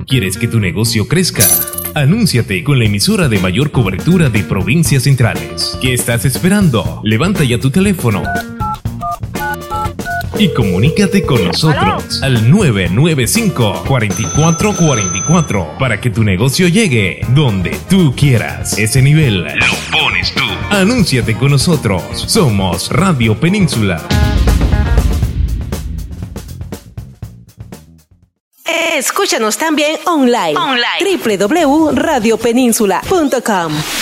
¿Quieres que tu negocio crezca? Anúnciate con la emisora de mayor cobertura de provincias centrales. ¿Qué estás esperando? Levanta ya tu teléfono y comunícate con nosotros al 995-4444 para que tu negocio llegue donde tú quieras. Ese nivel lo pones tú. Anúnciate con nosotros. Somos Radio Península. Escúchanos también online. www.radiopeninsula.com.